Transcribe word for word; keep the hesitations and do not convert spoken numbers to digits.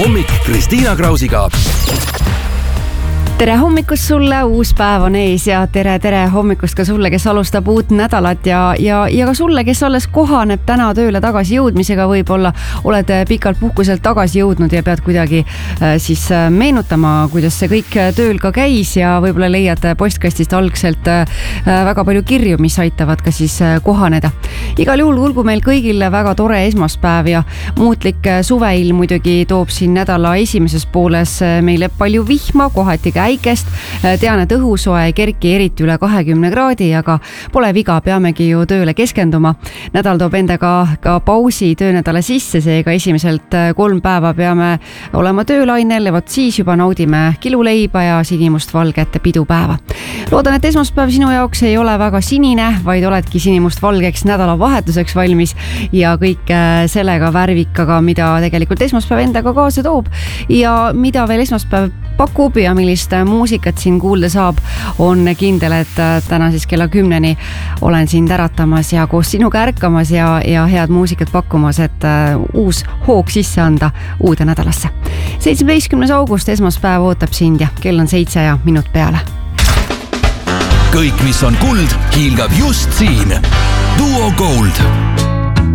hommik Kristiina Krausiga. Tere hommikust sulle, uus päev on ees ja tere, tere hommikust ka sulle, kes alustab uut nädalat ja, ja, ja ka sulle, kes alles kohaneb täna tööle tagasi jõudmisega, võib-olla oled pikalt puhkuselt tagasi jõudnud ja pead kuidagi äh, siis meenutama, kuidas see kõik tööl ka käis ja võib-olla leiad postkastist algselt äh, väga palju kirju, mis aitavad ka siis äh, kohaneda. Igal juhul olgu meil kõigil väga tore esmaspäev ja muutlik suveilm muidugi toob siin nädala esimeses pooles meile palju vihma, kohati käi Äikest. Tean, et õhusoe ei kerki eriti üle kahekümne kraadi, aga pole viga, peamegi ju tööle keskenduma. Nädal toob endaga ka pausi töönädala sisse, seega esimeselt kolm päeva peame olema töölainel ja vot siis juba naudime kiluleiba ja sinimustvalget pidupäeva. Loodan, et esmaspäev sinu jaoks ei ole väga sinine, vaid oledki sinimustvalgeks nädalavahetuseks valmis ja kõik sellega värvikaga, mida tegelikult esmaspäev endaga kaasa toob ja mida veel esmaspäev pakub ja millist muusikat siin kuulda saab, on kindel, et täna siis kella kümneni olen siin täratamas ja koos sinuga ärkamas ja, ja head muusikat pakkumas, et uus hoog sisse anda uude nädalasse. seitsmeteistkümnes august esmaspäev ootab sind ja kell on seitse ja minut peale. Kõik, mis on kuld, hiilgab just siin. Duo Gold.